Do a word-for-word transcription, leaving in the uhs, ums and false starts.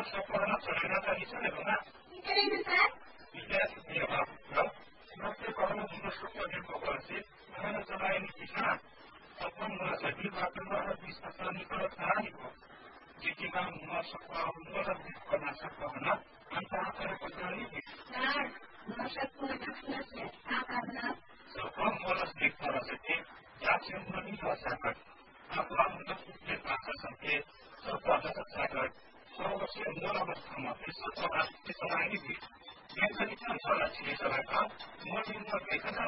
sekolah serenata di sana benar. Serenata? Tidak, ya Pak. Nanti kalau masuk ke demokrasi, mana selain di sana, apa merasa di bawah bisa saling bersaing kok. Jika kita masuk ke dalam masuk ke mana, antara kerja ini. Benar, masuk ke dalam karena Sebab malas deklarasi, jangan meninggalkan. Apa untuk deklarasi sampai sepada sesaat. Kalau semua bersama, sesaat sesaat ini. Yang tadi kan salah cerita mereka, mau dimulai